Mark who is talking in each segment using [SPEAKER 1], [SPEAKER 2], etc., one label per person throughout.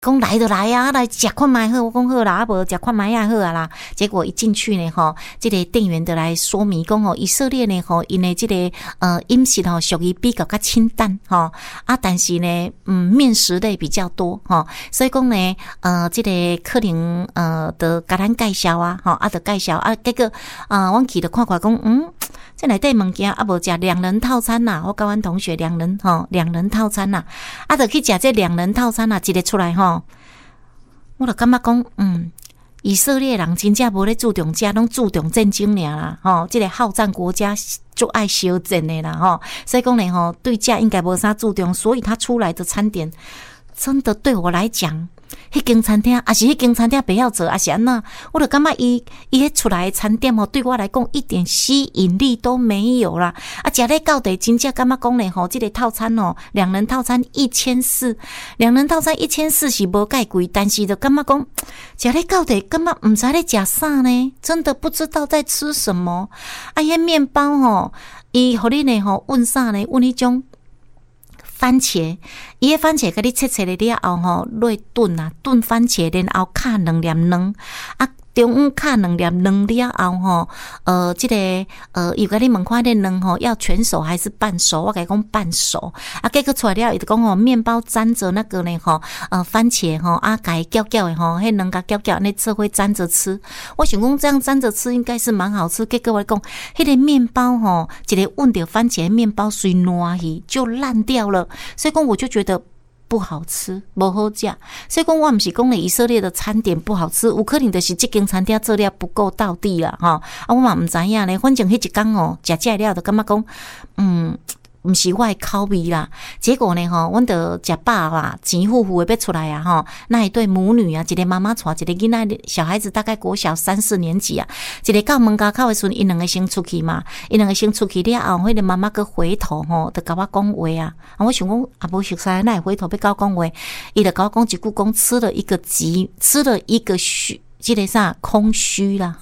[SPEAKER 1] 讲来就来啊，来吃看卖好，我讲好啦，啊无吃看卖也好啊啦。结果一进去呢，这个店员的来说明讲以色列呢，因为这个饮食属于比较清淡但是呢，面食类比较多所以讲呢，这个可能的甲咱介绍啊，就介绍啊，结果阮去就看看讲这内底物件无食2人套餐啦，我甲阮同学2人套餐啦，就去食这2人套餐啦，一个出来我就感觉讲以色列人真正无咧注重这，拢注重战争尔啦这个好战国家就爱烧战的啦所以讲呢对这应该无啥注重，所以他出来的餐点真的对我来讲，迄间餐厅还是迄间餐厅不要做，还是安那，我就感觉伊迄出来的餐点对我来讲一点吸引力都没有啦。食咧到底真正感觉讲咧这个套餐2人套餐1400，2人套餐1400是无介贵，但是就感觉讲食咧到底感觉唔知咧食啥呢，真的不知道在吃什么。迄面包伊互你呢问啥呢？问迄种番茄，伊个番茄甲你切切了后落炖啊，炖番茄，然后卡2粒卵中午卡2粒卵了后这个又甲你问看这卵要全熟还是半熟，我甲伊讲半熟结果出来了伊就讲面包沾着那个呢番茄甲伊搅搅的迄卵甲搅搅那这会沾着吃，我想讲这样沾着吃应该是蛮好吃，结果我讲迄个面包一个问着番茄面包随烂去就烂掉了，所以讲我就觉得不好吃，不好吃，所以讲我不是讲以色列的餐点不好吃，有可能就是这间餐厅做了不够到底啦我嘛不知道呢，反正迄一天吃这了就感觉讲不是我的口味啦。结果呢阮就吃饱啦，钱付付的要出来啊那一对母女啊，一个妈妈带一个囡仔，小孩子大概国小3、4年级啊，一个到门口口的时候，因两个先出去嘛，因两个先出去了后，迄个妈妈个回头就甲我讲话啊，我想讲无熟悉，那回头要甲我讲话，伊就甲我讲一句讲吃了一个虚，这个啥空虚啦。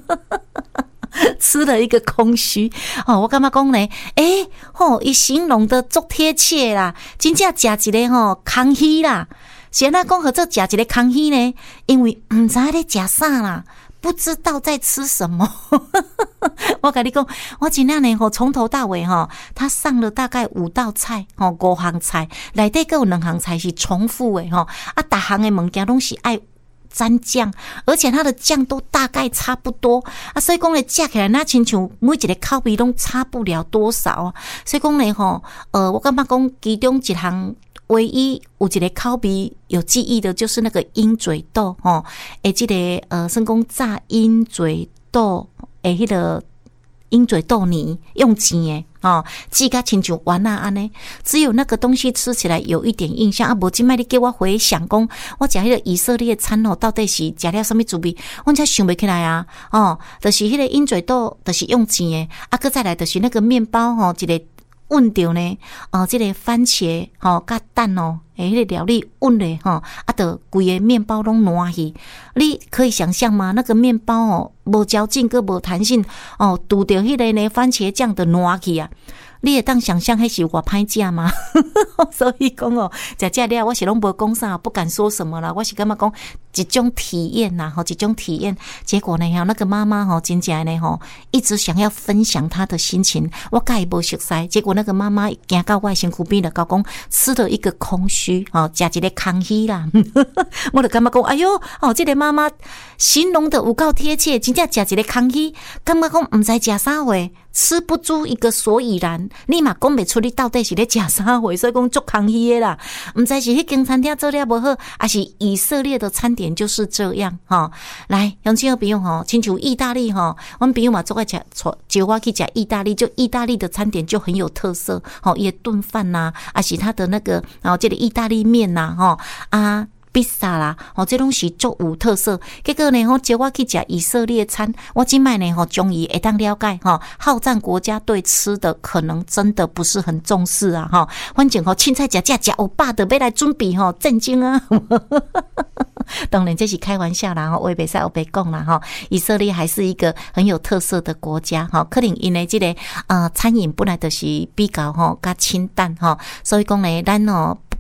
[SPEAKER 1] 吃了一个空虚我感觉讲呢伊形容的足贴切啦，真正食一个空虚啦。是安怎讲合作食一个空虚呢？因为唔知咧食啥啦，不知道在吃什么。我跟你讲，我今天呢从头到尾他上了大概5道菜5项菜，内底还有2项菜是重复的大项的物件拢是爱沾酱，而且它的酱都大概差不多所以讲呢吃起来那亲像每一个口味都差不了多少所以讲呢我感觉讲其中一项唯一有一个口味有记忆的就是那个鹰嘴豆这个算讲炸鹰嘴豆迄个鹰嘴豆泥用煎的煮甲亲像丸啊安尼，只有那个东西吃起来有一点印象无今摆你叫我回想讲我食迄个以色列餐到底是食了什么滋味，我才想不起来啊就是迄个鹰嘴豆就是用煎的搁再来就是那个面包一个问着呢这个番茄甲蛋迄个料理问咧就规个面包拢烂去，你可以想象吗？那个面包无嚼劲个无弹性拄着迄个呢番茄酱的烂去啊，你会当想象迄是有偌歹食吗？所以讲食这了我是拢无讲啥，不敢说什么啦，我是感觉讲一种体验啦一种体验。结果呢那个妈妈真正呢一直想要分享她的心情，我甲伊无熟悉，结果那个妈妈行到我的身躯边就讲吃了一个空虚食一个空虚啦。我就感觉讲哎哟这个妈妈形容的有够贴切，真正食一个空虚，感觉讲唔知食啥话，吃不出一个所以然，你嘛讲不出你到底是咧食啥货，所以讲足空虚的啦。唔知是迄间餐厅做了不好，还是以色列的餐点就是这样来，乡亲朋友亲像意大利阮朋友嘛做爱食，叫我去食意大利，就意大利的餐点就很有特色伊的炖饭呐，还是他的那个这个意大利面呐披萨啦这拢是足有特色。结果呢叫我去吃以色列餐，我今摆呢终于会当了解好战国家对吃的可能真的不是很重视啊反正凊彩食有饱的要来准备战争啊。当然这是开玩笑啦我也不使有白讲啦以色列还是一个很有特色的国家可能因为这个餐饮本来就是比较较清淡所以讲呢咱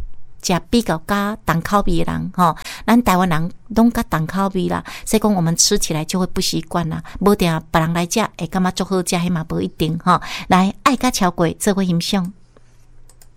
[SPEAKER 1] 食比较加重口味的人吼，咱台湾人拢加重口味啦，所以讲我们吃起来就会不习惯啦。无定别人来食会感觉足好食，迄嘛无一定吼。来，爱甲超过做伙欣赏。